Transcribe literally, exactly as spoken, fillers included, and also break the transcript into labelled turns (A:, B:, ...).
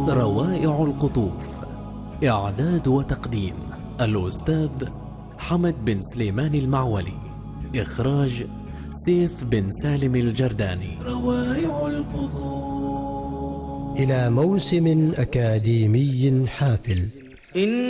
A: روائع القطوف. إعداد وتقديم الأستاذ حمد بن سليمان المعولي. إخراج سيف بن سالم الجرداني. روائع القطوف.
B: إلى موسم أكاديمي حافل.